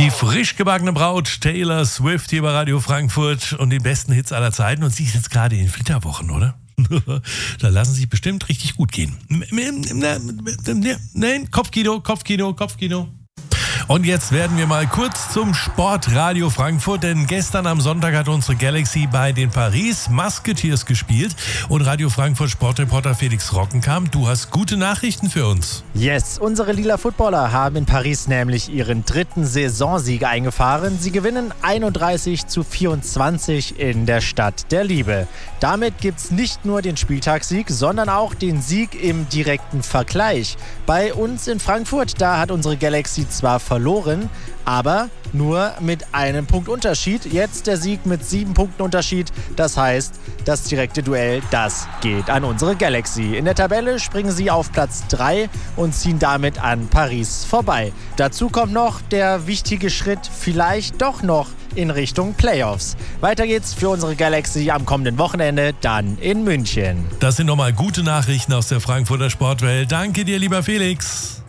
Die frisch gebackene Braut Taylor Swift hier bei Radio Frankfurt und den besten Hits aller Zeiten. Und sie ist jetzt gerade in Flitterwochen, oder? Da lassen sie sich bestimmt richtig gut gehen. Nein, Kopfkino. Und jetzt werden wir mal kurz zum Sportradio Frankfurt, denn gestern am Sonntag hat unsere Galaxy bei den Paris Musketeers gespielt und Radio Frankfurt Sportreporter Felix Rockenkamp, du hast gute Nachrichten für uns. Yes, unsere lila Footballer haben in Paris nämlich ihren 3. Saisonsieg eingefahren. Sie gewinnen 31-24 in der Stadt der Liebe. Damit gibt's nicht nur den Spieltagssieg, sondern auch den Sieg im direkten Vergleich. Bei uns in Frankfurt, da hat unsere Galaxy zwar verloren, aber nur mit einem Punkt Unterschied. Jetzt der Sieg mit 7 Punkten Unterschied. Das heißt, das direkte Duell, das geht an unsere Galaxy. In der Tabelle springen sie auf Platz 3 und ziehen damit an Paris vorbei. Dazu kommt noch der wichtige Schritt, vielleicht doch noch in Richtung Playoffs. Weiter geht's für unsere Galaxy am kommenden Wochenende, dann in München. Das sind nochmal gute Nachrichten aus der Frankfurter Sportwelt. Danke dir, lieber Felix.